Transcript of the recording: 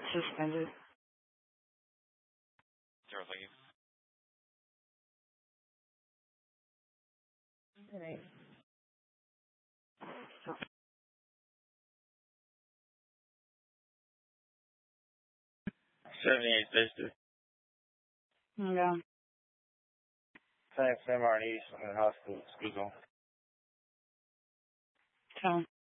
suspended. Zero, thank you. Right. 78 Vista. Yeah. Same RN East in the hospital. School zone. So.